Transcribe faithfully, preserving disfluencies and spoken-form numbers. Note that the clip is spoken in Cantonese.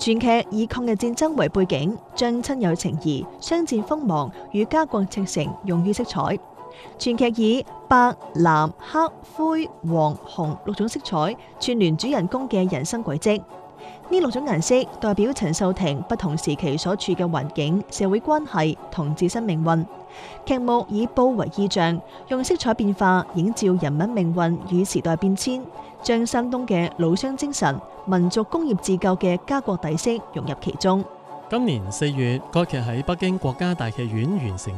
全劇以抗日戰爭為背景，將親友情誼、相戰鋒芒與家國赤誠用於色彩。全劇以白、藍、黑、灰、黃、紅六種色彩串聯主人公嘅人生軌跡。呢六種顏色代表陳秀婷不同時期所處嘅環境、社會關係同自身命運。劇目以布為意象，用色彩變化映照人物命運與時代變遷，將山東嘅老鄉精神、民族工業自救嘅家國底色融入其中。 今年四月，該劇喺北京國家大劇院完成